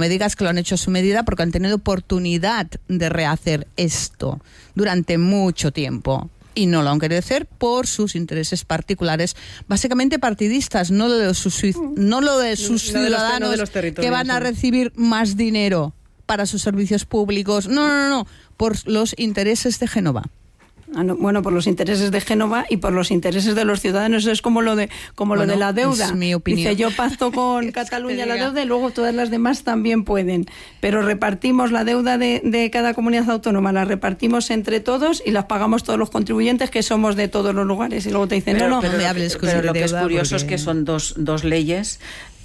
me digas que lo han hecho a su medida, porque han tenido oportunidad de rehacer esto durante mucho tiempo. Y no lo han querido hacer por sus intereses particulares, básicamente partidistas, no lo de sus ciudadanos que van a recibir más dinero para sus servicios públicos. No, por los intereses de Génova. Bueno, por los intereses de Génova y por los intereses de los ciudadanos. Es como lo de la deuda. Es mi opinión. Dice, yo pacto con Cataluña la deuda y luego todas las demás también pueden. Pero repartimos la deuda de cada comunidad autónoma, la repartimos entre todos y las pagamos todos los contribuyentes que somos de todos los lugares. Y luego te dicen, no me hables con pero lo que es curioso es que son dos leyes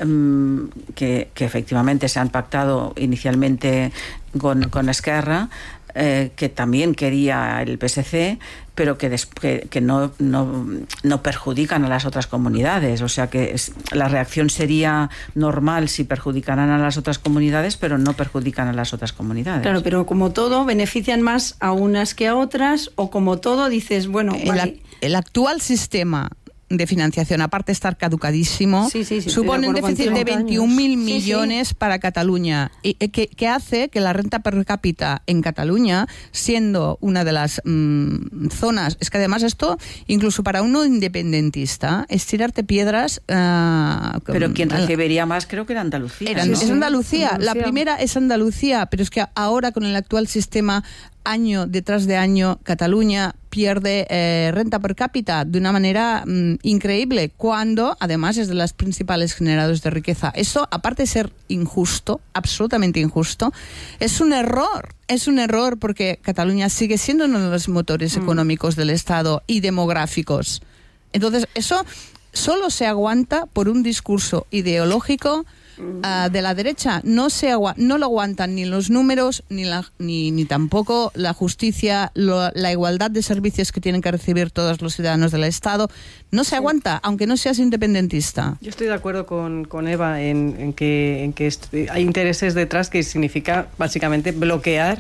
que efectivamente se han pactado inicialmente con Esquerra, que también quería el PSC, pero que no perjudican a las otras comunidades. O sea que la reacción sería normal si perjudicaran a las otras comunidades, pero no perjudican a las otras comunidades. Claro, pero como todo, benefician más a unas que a otras, o como todo, dices, bueno... El actual sistema de financiación, aparte de estar caducadísimo, supone un déficit de 21.000 millones para Cataluña, y que hace que la renta per cápita en Cataluña, siendo una de las zonas, es que además esto, incluso para uno independentista, es tirarte piedras. Pero quien recibiría más creo que era Andalucía. Es Andalucía. La primera es Andalucía, pero es que ahora con el actual sistema, año detrás de año, Cataluña pierde renta per cápita de una manera increíble, cuando además es de las principales generadores de riqueza. Eso, aparte de ser injusto, absolutamente injusto, es un error. Es un error porque Cataluña sigue siendo uno de los motores económicos del Estado y demográficos. Entonces, eso solo se aguanta por un discurso ideológico de la derecha. No lo aguantan ni los números, ni tampoco la justicia, la igualdad de servicios que tienen que recibir todos los ciudadanos del Estado. No se aguanta, aunque no seas independentista. Yo estoy de acuerdo con Eva en que hay intereses detrás, que significa básicamente bloquear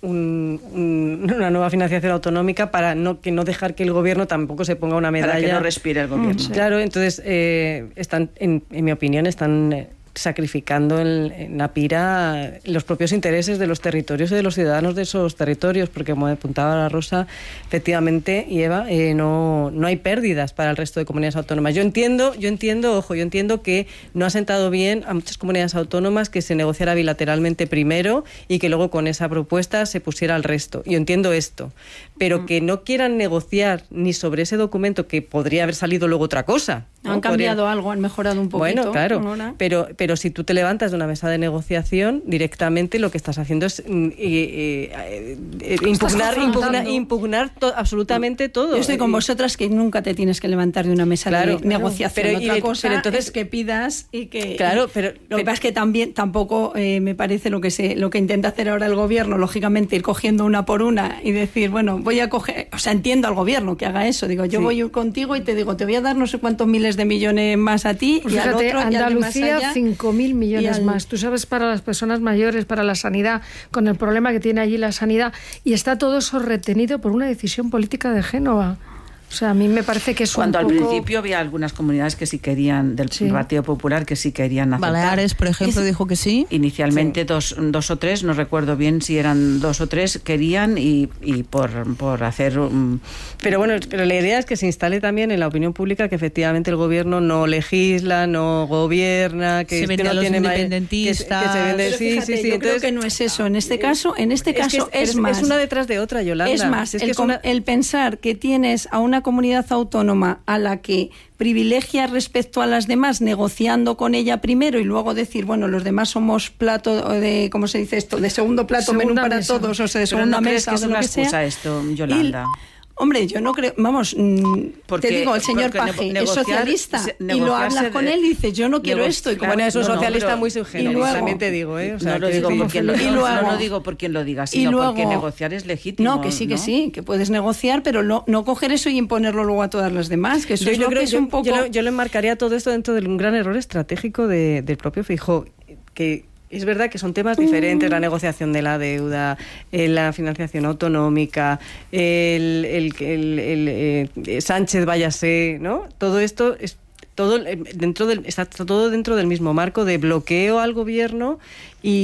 una nueva financiación autonómica para no dejar que el gobierno tampoco se ponga una medalla. Para que no respire el gobierno. Claro, entonces están, en mi opinión, están sacrificando en la pira los propios intereses de los territorios y de los ciudadanos de esos territorios, porque como apuntaba la Rosa, efectivamente, y Eva, no hay pérdidas para el resto de comunidades autónomas. Yo entiendo que no ha sentado bien a muchas comunidades autónomas que se negociara bilateralmente primero y que luego con esa propuesta se pusiera al resto. Yo entiendo esto, pero que no quieran negociar ni sobre ese documento, que podría haber salido luego otra cosa. Han cambiado algo, han mejorado un poquito. Bueno, claro, pero si tú te levantas de una mesa de negociación, directamente lo que estás haciendo es impugnar absolutamente todo. Yo estoy con vosotras, que nunca te tienes que levantar de una mesa de negociación. Pero otra cosa entonces, es que pidas y que... Claro, pero... Lo que pasa es que tampoco me parece lo que intenta hacer ahora el gobierno, lógicamente ir cogiendo una por una y decir, bueno, voy a coger... O sea, entiendo al gobierno que haga eso. Digo, yo voy contigo y te digo, te voy a dar no sé cuántos miles de millones más a ti, pues y fíjate, al otro, Andalucía, y al de más allá, 5.000 millones más. Tú sabes, para las personas mayores, para la sanidad, con el problema que tiene allí la sanidad, y está todo eso retenido por una decisión política de Génova. O sea, a mí me parece que es cuando un poco... al principio había algunas comunidades que sí querían, del Partido Popular, que sí querían aceptar. Baleares, por ejemplo, dijo que sí. Inicialmente dos o tres, no recuerdo bien si eran 2 o 3, querían y por hacer... Pero bueno, pero la idea es que se instale también en la opinión pública que efectivamente el gobierno no legisla, no gobierna, que se vende no a los tiene independentistas. que se vende, pero fíjate, yo entonces, creo que no es eso. En este caso es más. Es una detrás de otra, Yolanda. Es más, el pensar que tienes a una comunidad autónoma a la que privilegia respecto a las demás, negociando con ella primero y luego decir, bueno, los demás somos plato de, ¿cómo se dice esto? De segundo plato, menú para todos, o sea, de segunda mesa, o de lo que sea. ¿Pero no crees que es una excusa esto, Yolanda? Hombre, yo no creo, vamos, te digo, el señor Paje es socialista y lo hablas con él y dices, yo no quiero esto. Y como es un socialista muy subgénero, también te digo, O sea, no lo digo por quien no digo por quien lo diga, sino porque negociar es legítimo. No, que sí, que puedes negociar, pero no coger eso y imponerlo luego a todas las demás, que eso es lo que es un poco... Yo lo enmarcaría todo esto dentro de un gran error estratégico del propio Feijóo, que... Es verdad que son temas diferentes, la negociación de la deuda, la financiación autonómica, Sánchez váyase, ¿no? Todo esto es está todo dentro del mismo marco de bloqueo al gobierno y